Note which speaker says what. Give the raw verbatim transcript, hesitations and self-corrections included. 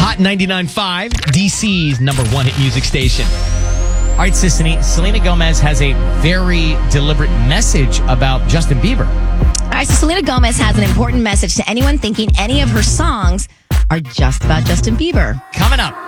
Speaker 1: Hot ninety-nine point five, D C's number one hit music station.
Speaker 2: All right, Sissany, Selena Gomez has a very deliberate message about Justin Bieber.
Speaker 3: All right, so Selena Gomez has an important message to anyone thinking any of her songs are just about Justin Bieber.
Speaker 2: Coming up.